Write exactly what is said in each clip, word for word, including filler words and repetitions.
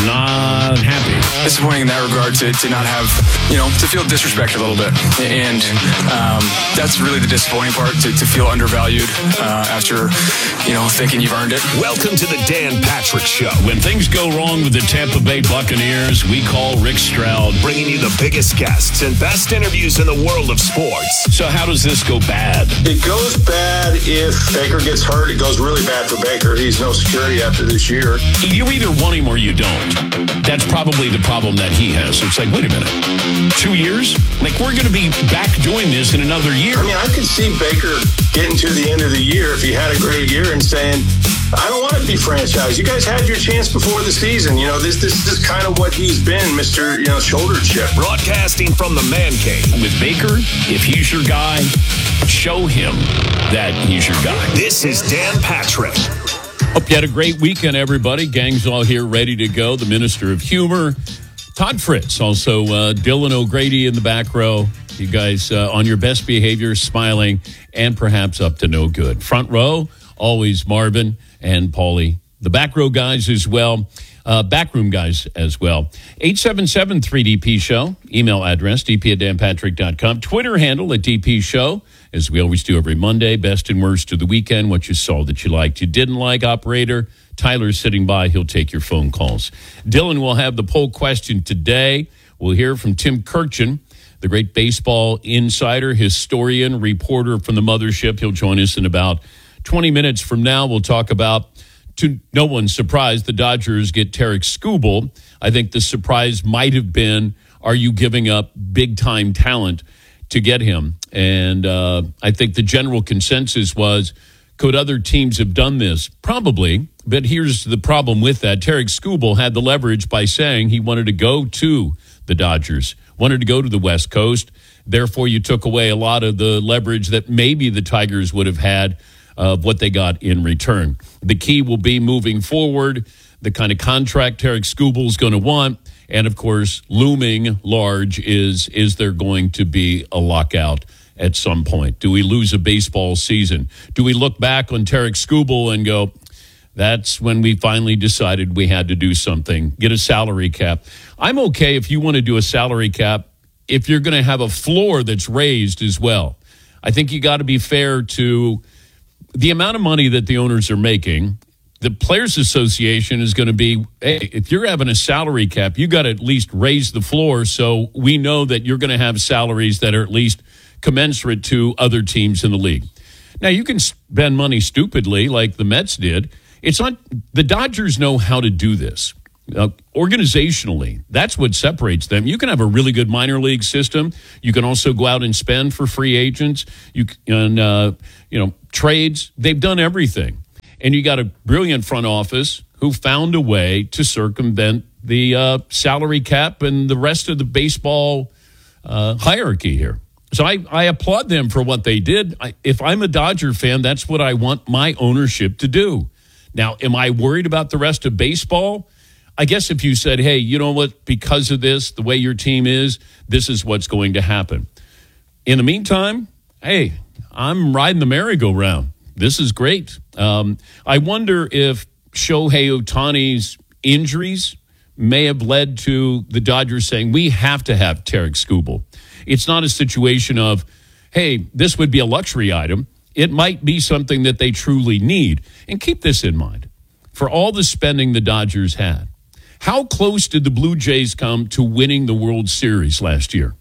not happy. Disappointing in that regard to, to not have, you know, to feel disrespected a little bit. And um, that's really the disappointing part, to, to feel undervalued uh, after, you know, thinking you've earned it. Welcome to the Dan Patrick Show. When things go wrong with the Tampa Bay Buccaneers, we call Rick Stroud. Bringing you the biggest guests and best interviews in the world of sports. So how does this go bad? It goes bad if Baker gets hurt. It goes really bad for Baker. He's no security after this year. You either want him or you don't. That's probably the problem that he has. It's like, wait a minute, two years? Like, we're going to be back doing this in another year. I mean, I could see Baker getting to the end of the year if he had a great year and saying, I don't want to be franchised. You guys had your chance before the season. You know, this this, this is kind of what he's been, Mister You know, shoulder chip. Broadcasting from the man cave. With Baker, if he's your guy, show him that he's your guy. This is Dan Patrick. Hope you had a great weekend, everybody. Gang's all here ready to go. The Minister of Humor, Todd Fritz, also uh, Dylan O'Grady in the back row. You guys uh, on your best behavior, smiling, and perhaps up to no good. Front row, always Marvin and Paulie. The back row guys as well. Uh, backroom guys as well. eight seven seven three D P Show. Email address, d p at dan patrick dot com. Twitter handle at D P Show, as we always do every Monday. Best and worst of the weekend. What you saw that you liked, you didn't like. Operator Tyler's sitting by. He'll take your phone calls. Dylan will have the poll question today. We'll hear from Tim Kirchin, the great baseball insider, historian, reporter from the mothership. He'll join us in about twenty minutes from now. We'll talk about, to no one's surprise, the Dodgers get Tarik Skubal. I think the surprise might have been, are you giving up big-time talent to get him? And uh, I think the general consensus was, could other teams have done this? Probably, but here's the problem with that. Tarik Skubal had the leverage by saying he wanted to go to the Dodgers, wanted to go to the West Coast. Therefore, you took away a lot of the leverage that maybe the Tigers would have had of what they got in return. The key will be moving forward, the kind of contract Tarik Skubal is going to want, and of course, looming large is, is there going to be a lockout at some point? Do we lose a baseball season? Do we look back on Tarik Skubal and go, that's when we finally decided we had to do something, get a salary cap? I'm okay if you want to do a salary cap if you're going to have a floor that's raised as well. I think you got to be fair to the amount of money that the owners are making. The Players Association is going to be, hey, if you're having a salary cap, you got to at least raise the floor so we know that you're going to have salaries that are at least commensurate to other teams in the league. Now, you can spend money stupidly like the Mets did. It's not, the Dodgers know how to do this. Uh, organizationally, that's what separates them. You can have a really good minor league system. You can also go out and spend for free agents. You can, uh, you know, trades. They've done everything. And you got a brilliant front office who found a way to circumvent the uh, salary cap and the rest of the baseball uh, hierarchy here. So I, I applaud them for what they did. I, if I'm a Dodger fan, that's what I want my ownership to do. Now, am I worried about the rest of baseball? I guess if you said, hey, you know what, because of this, the way your team is, this is what's going to happen. In the meantime, hey, I'm riding the merry-go-round. This is great. Um, I wonder if Shohei Ohtani's injuries may have led to the Dodgers saying, we have to have Tarik Skubal. It's not a situation of, hey, this would be a luxury item. It might be something that they truly need. And keep this in mind. For all the spending the Dodgers had, how close did the Blue Jays come to winning the World Series last year?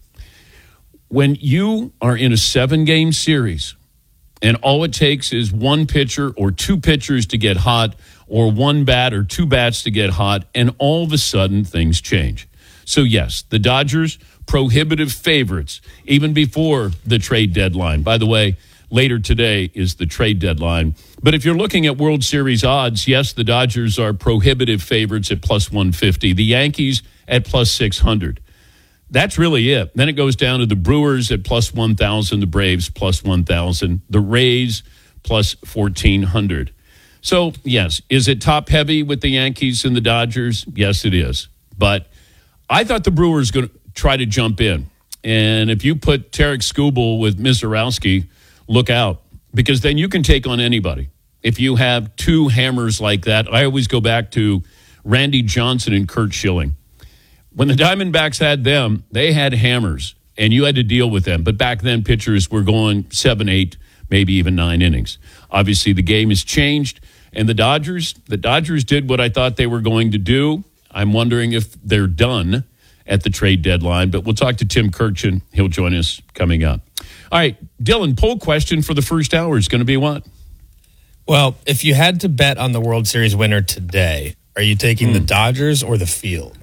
When you are in a seven-game series and all it takes is one pitcher or two pitchers to get hot or one bat or two bats to get hot, and all of a sudden things change. So, yes, the Dodgers, prohibitive favorites, even before the trade deadline. By the way, later today is the trade deadline. But if you're looking at World Series odds, yes, the Dodgers are prohibitive favorites at plus one fifty. The Yankees at plus six hundred. That's really it. Then it goes down to the Brewers at plus one thousand, the Braves plus one thousand, the Rays plus fourteen hundred. So, yes, is it top-heavy with the Yankees and the Dodgers? Yes, it is. But I thought the Brewers going to try to jump in. And if you put Tarik Skubal with Mizorowski, look out, because then you can take on anybody. If you have two hammers like that, I always go back to Randy Johnson and Curt Schilling. When the Diamondbacks had them, they had hammers, and you had to deal with them. But back then, pitchers were going seven, eight, maybe even nine innings. Obviously, the game has changed, and the Dodgers, the Dodgers did what I thought they were going to do. I'm wondering if they're done at the trade deadline, but we'll talk to Tim Kurkjian. He'll join us coming up. All right, Dylan, poll question for the first hour is going to be what? Well, if you had to bet on the World Series winner today, are you taking mm. the Dodgers or the field?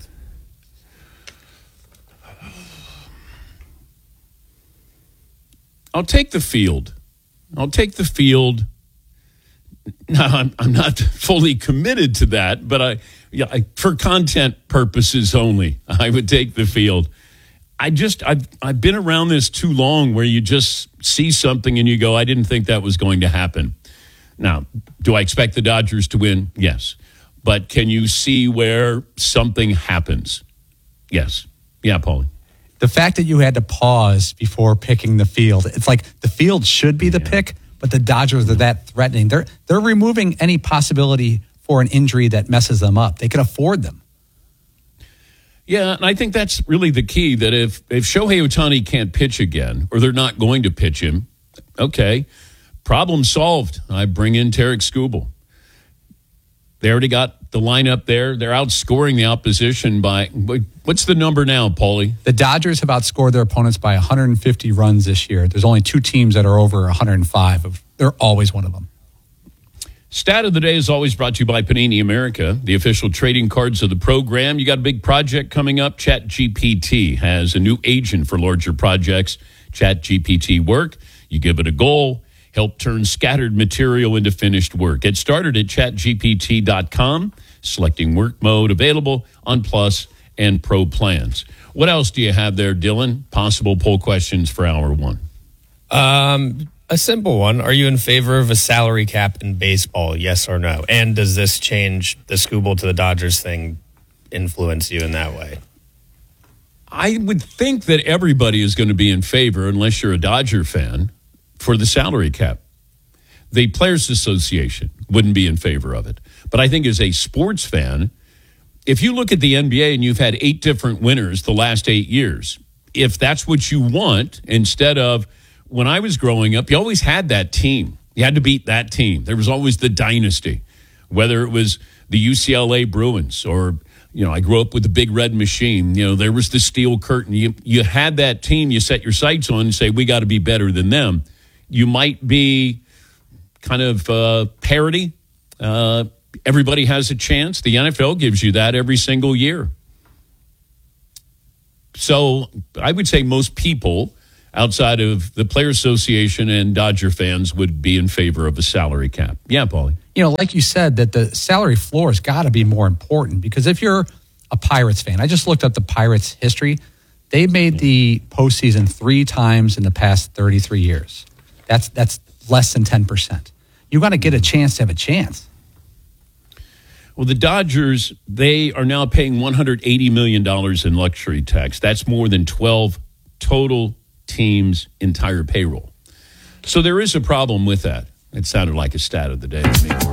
I'll take the field. I'll take the field. Now, I'm, I'm not fully committed to that, but I, yeah, I, for content purposes only, I would take the field. I just, I've, I've been around this too long where you just see something and you go, I didn't think that was going to happen. Now, do I expect the Dodgers to win? Yes. But can you see where something happens? Yes. Yeah, Paulie. The fact that you had to pause before picking the field, it's like the field should be the yeah. pick, but the Dodgers are that threatening. They're they're removing any possibility for an injury that messes them up. They can afford them. Yeah, and I think that's really the key, that if, if Shohei Ohtani can't pitch again, or they're not going to pitch him, okay, problem solved. I bring in Tarek Skubal. They already got the lineup there. They're outscoring the opposition by, what's the number now, Paulie? The Dodgers have outscored their opponents by one hundred fifty runs this year. There's only two teams that are over one hundred five. They're always one of them. Stat of the day is always brought to you by Panini America, the official trading cards of the program. You got a big project coming up. ChatGPT has a new agent for larger projects. ChatGPT Work. You give it a goal, help turn scattered material into finished work. Get started at chat G P T dot com, selecting work mode, available on Plus and Pro plans. What else do you have there, Dylan? Possible poll questions for hour one. Um, a simple one. Are you in favor of a salary cap in baseball, yes or no? And does this change the Skubal to the Dodgers thing influence you in that way? I would think that everybody is going to be in favor, unless you're a Dodger fan, for the salary cap. The Players Association wouldn't be in favor of it. But I think as a sports fan, if you look at the N B A and you've had eight different winners the last eight years, if that's what you want, instead of, when I was growing up, you always had that team. You had to beat that team. There was always the dynasty, whether it was the U C L A Bruins or, you know, I grew up with the Big Red Machine. You know, there was the Steel Curtain. You, you had that team you set your sights on and say, we got to be better than them. You might be kind of uh, parity. Uh, everybody has a chance. The N F L gives you that every single year. So I would say most people outside of the Players Association and Dodger fans would be in favor of a salary cap. Yeah, Paulie. You know, like you said, that the salary floor has got to be more important, because if you're a Pirates fan, I just looked up the Pirates' history. They made the postseason three times in the past thirty-three years. That's that's less than ten percent. You got to get a chance to have a chance. Well, the Dodgers, they are now paying one hundred eighty million dollars in luxury tax. That's more than twelve total teams' entire payroll. So there is a problem with that. It sounded like a stat of the day to me.